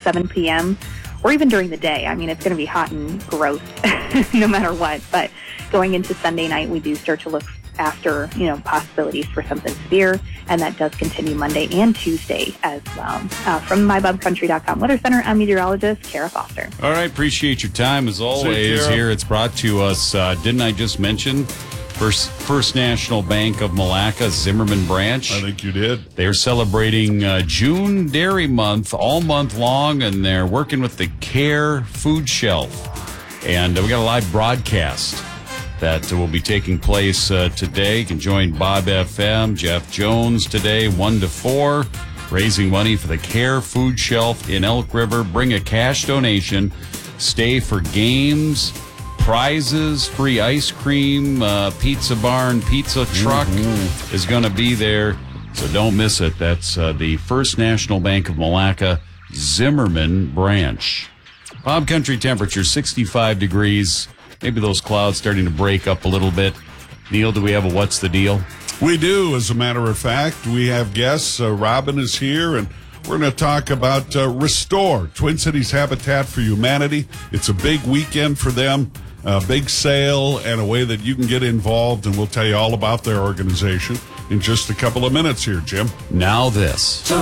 7 p.m., or even during the day. I mean, it's going to be hot and gross no matter what. But going into Sunday night, we do start to look after, possibilities for something severe, and that does continue Monday and Tuesday as well. From MyBobCountry.com Weather Center, I'm meteorologist Kara Foster. All right, appreciate your time as always here. It's brought to us, didn't I just mention, First National Bank of Malacca, Zimmerman Branch. I think you did. They're celebrating June Dairy Month all month long, and they're working with the Care Food Shelf. And we got a live broadcast that will be taking place today. You can join Bob FM, Jeff Jones today, 1 to 4, raising money for the Care Food Shelf in Elk River. Bring a cash donation, stay for games, prizes, free ice cream, Pizza Barn, pizza truck is going to be there, so don't miss it. That's the First National Bank of Malacca, Zimmerman Branch. Bob Country temperature, 65 degrees. Maybe those clouds starting to break up a little bit. Neil, do we have a what's the deal? We do, as a matter of fact. We have guests. Robin is here, and we're going to talk about Restore, Twin Cities Habitat for Humanity. It's a big weekend for them, a big sale, and a way that you can get involved, and we'll tell you all about their organization in just a couple of minutes here, Jim. Now this.